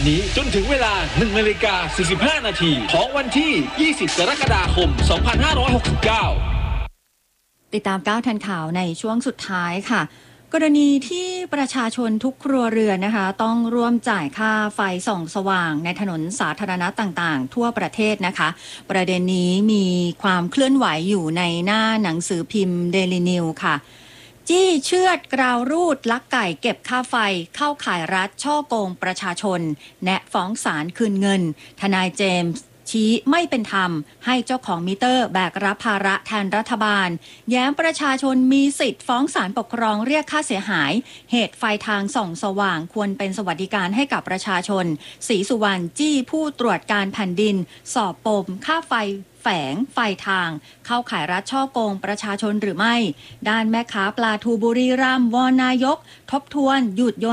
นี้จนถึงเวลา 1:45 นาทีของวันที่ 20 กรกฎาคม 2569 ติดตาม9ทันข่าวในช่วงสุดท้ายค่ะกรณีที่ประชาชนทุกครัวเรือนนะคะต้องร่วมจ่ายค่าไฟส่องสว่างในถนนสาธารณะต่างๆทั่วประเทศนะคะประเด็นนี้มีความเคลื่อนไหวอยู่ในหน้าหนังสือพิมพ์ Daily News ค่ะจี้เชือดกราวรูดลักไก่เก็บค่าไฟเข้าข่ายรัฐช่อโกงประชาชนแนะฟ้องศาลคืนเงินทนายเจมส์ชี้ไม่เป็นธรรมให้เจ้าของมิเตอร์แบกรับภาระแทนรัฐบาลแย้มประชาชนมีสิทธิ์ฟ้องศาลปกครองเรียกค่าเสียหายเหตุไฟทางส่องสว่างควรเป็นสวัสดิการให้กับประชาชนศรีสุวรรณจี้ผู้ตรวจการแผ่นดินสอบปมค่าไฟแฝงไฟทางเข้าข่ายรัฐช่อโกงประชาชนหรือไม่ด้านแม่ค้าปลาทูบุรีรัมย์วอนนายกทบทวนหยุดโย